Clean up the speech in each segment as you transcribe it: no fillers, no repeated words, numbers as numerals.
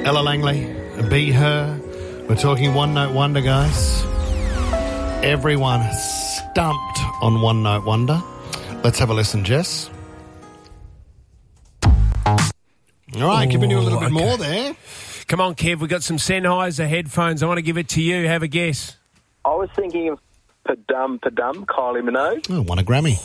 Ella Langley, Be Her. We're talking One Note Wonder, guys. Everyone stumped on One Note Wonder. Let's have a listen, Jess. All right, giving you a little bit more there. Come on, Kev, we've got some Sennheiser headphones. I want to give it to you. Have a guess. I was thinking of Padum, Kylie Minogue. Oh, won a Grammy.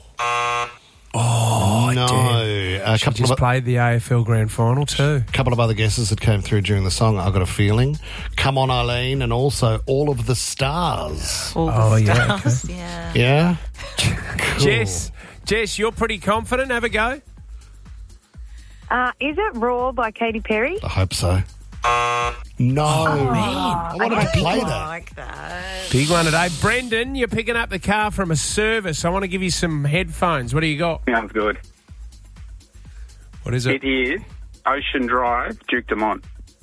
Oh, no. A She couple just of played the AFL Grand Final too. couple of other guesses that came through during the song. I got a feeling. Come On Eileen, and also All of the Stars. All the yeah, stars, yeah. Yeah? Cool. Jess, you're pretty confident. Have a go. Is it Raw by Katy Perry? I hope so. No. I wanted to play that. Like that. Big one today. Brendan, you're picking up the car from a service. I want to give you some headphones. What do you got? Sounds good. What is it? It is Ocean Drive, Duke Dumont.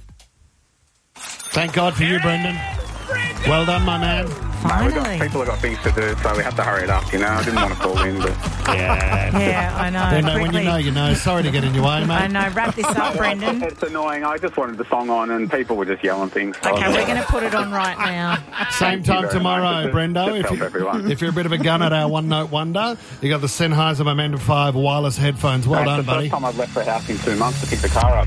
Thank God for you, Brendan. Well done, my man. Finally. People have got things to do, so we have to hurry it up, you know. I didn't want to call in, but... Yeah, I know. Then when Quickly. you know. Sorry to get in your way, mate. I know. Wrap this up, Brendan. It's annoying. I just wanted the song on, and people were just yelling things. So Okay, we're going to put it on right now. Same time very tomorrow, much. Brendo. Just help everyone. If you're a bit of a gun at our One Note Wonder, you got the Sennheiser Momentum 5 wireless headphones. Well It's done, the buddy. first time I've left the house in 2 months to pick the car up.